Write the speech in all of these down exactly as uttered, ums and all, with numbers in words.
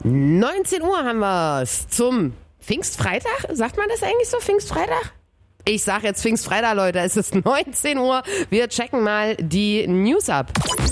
neunzehn Uhr haben wir's zum Pfingstfreitag. Sagt man das eigentlich so, Pfingstfreitag? Ich sag jetzt Pfingstfreitag, Leute. Es ist neunzehn Uhr. Wir checken mal die News ab.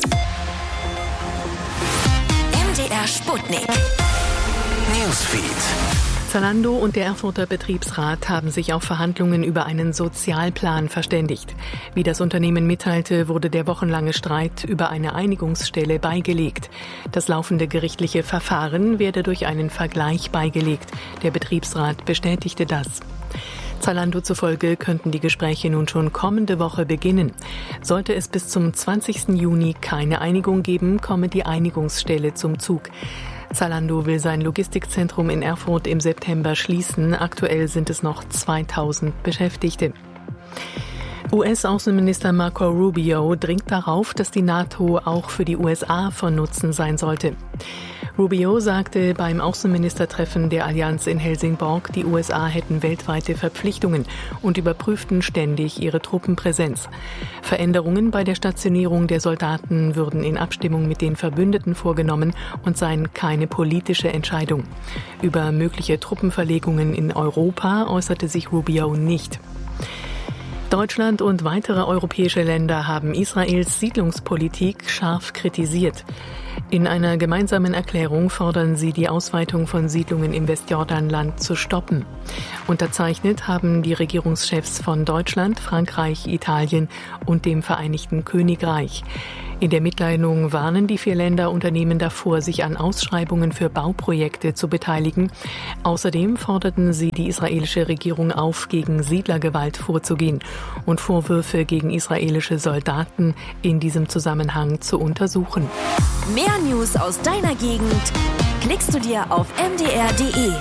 M D R Sputnik. Newsfeed. Zalando und der Erfurter Betriebsrat haben sich auf Verhandlungen über einen Sozialplan verständigt. Wie das Unternehmen mitteilte, wurde der wochenlange Streit über eine Einigungsstelle beigelegt. Das laufende gerichtliche Verfahren werde durch einen Vergleich beigelegt. Der Betriebsrat bestätigte das. Zalando zufolge könnten die Gespräche nun schon kommende Woche beginnen. Sollte es bis zum zwanzigsten Juni keine Einigung geben, komme die Einigungsstelle zum Zug. Zalando will sein Logistikzentrum in Erfurt im September schließen. Aktuell sind es noch zweitausend Beschäftigte. U S-Außenminister Marco Rubio dringt darauf, dass die NATO auch für die U S A von Nutzen sein sollte. Rubio sagte beim Außenministertreffen der Allianz in Helsingborg, die U S A hätten weltweite Verpflichtungen und überprüften ständig ihre Truppenpräsenz. Veränderungen bei der Stationierung der Soldaten würden in Abstimmung mit den Verbündeten vorgenommen und seien keine politische Entscheidung. Über mögliche Truppenverlegungen in Europa äußerte sich Rubio nicht. Deutschland und weitere europäische Länder haben Israels Siedlungspolitik scharf kritisiert. In einer gemeinsamen Erklärung fordern sie, die Ausweitung von Siedlungen im Westjordanland zu stoppen. Unterzeichnet haben die Regierungschefs von Deutschland, Frankreich, Italien und dem Vereinigten Königreich. In der Mitteilung warnen die vier Länder Unternehmen davor, sich an Ausschreibungen für Bauprojekte zu beteiligen. Außerdem forderten sie die israelische Regierung auf, gegen Siedlergewalt vorzugehen und Vorwürfe gegen israelische Soldaten in diesem Zusammenhang zu untersuchen. Mehr News aus deiner Gegend klickst du dir auf m d r punkt d e.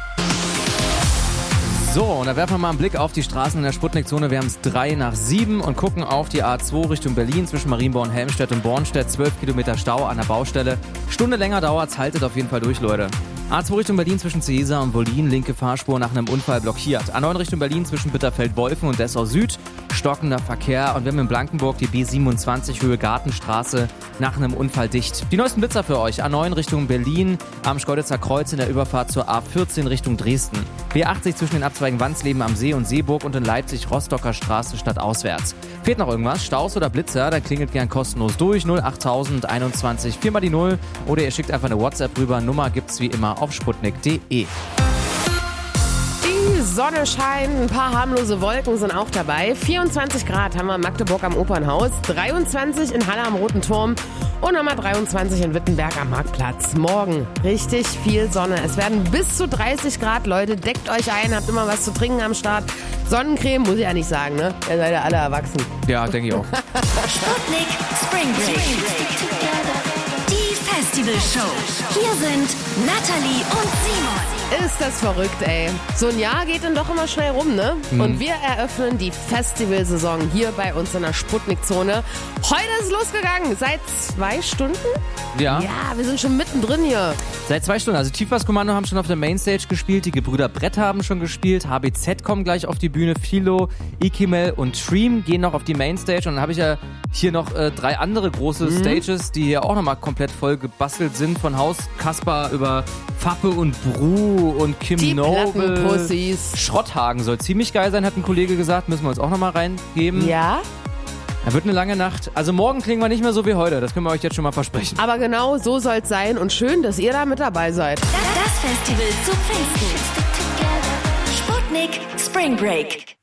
So, und da werfen wir mal einen Blick auf die Straßen in der Sputnik-Zone. Wir haben es drei nach sieben und gucken auf die A zwei Richtung Berlin zwischen Marienborn, Helmstedt und Bornstedt. zwölf Kilometer Stau an der Baustelle. Stunde länger dauert's, haltet auf jeden Fall durch, Leute. A zwei Richtung Berlin zwischen Ciesa und Wollin, linke Fahrspur nach einem Unfall blockiert. A neun Richtung Berlin zwischen Bitterfeld-Wolfen und Dessau Süd, stockender Verkehr. Und wir haben in Blankenburg die B siebenundzwanzig Höhe Gartenstraße nach einem Unfall dicht. Die neuesten Blitzer für euch. A neun Richtung Berlin am Schkeuditzer Kreuz in der Überfahrt zur A vierzehn Richtung Dresden. B achtzig zwischen den Abzweigen Wandsleben am See und Seeburg und in Leipzig Rostocker Straße stadtauswärts. Fehlt noch irgendwas? Staus oder Blitzer? Dann klingelt gern kostenlos durch. null achttausend einundzwanzig vier mal die null oder ihr schickt einfach eine WhatsApp rüber. Nummer gibt's wie immer auf sputnik punkt de. Die Sonne scheint, ein paar harmlose Wolken sind auch dabei. vierundzwanzig Grad haben wir in Magdeburg am Opernhaus, dreiundzwanzig in Halle am Roten Turm und nochmal dreiundzwanzig in Wittenberg am Marktplatz. Morgen richtig viel Sonne. Es werden bis zu dreißig Grad, Leute. Deckt euch ein, habt immer was zu trinken am Start. Sonnencreme, muss ich ja nicht sagen, ne? Ihr seid ja alle erwachsen. Ja, denke ich auch. Sputnik Spring Break. Die Festival Show. Hier sind Natalie und Simon. Ist das verrückt, ey. So ein Jahr geht dann doch immer schnell rum, ne? Mhm. Und wir eröffnen die Festivalsaison hier bei uns in der Sputnik-Zone. Heute ist es losgegangen. Seit zwei Stunden? Ja. Ja, wir sind schon mittendrin hier. Seit zwei Stunden. Also Tiefbasskommando haben schon auf der Mainstage gespielt. Die Gebrüder Brett haben schon gespielt. H B Z kommen gleich auf die Bühne. Philo, Ikimel und Stream gehen noch auf die Mainstage. Und dann habe ich ja hier noch äh, drei andere große mhm. Stages, die hier auch nochmal komplett voll gebastelt sind. Von Haus Kasper über Fappe und Bru und Kim die Noble. Plattenpussys. Schrotthagen soll ziemlich geil sein, hat ein Kollege gesagt. Müssen wir uns auch nochmal reingeben. Ja. Da wird eine lange Nacht. Also morgen klingen wir nicht mehr so wie heute. Das können wir euch jetzt schon mal versprechen. Aber genau so soll es sein. Und schön, dass ihr da mit dabei seid. Das Festival zu Pfingsten. Sputnik Spring Break.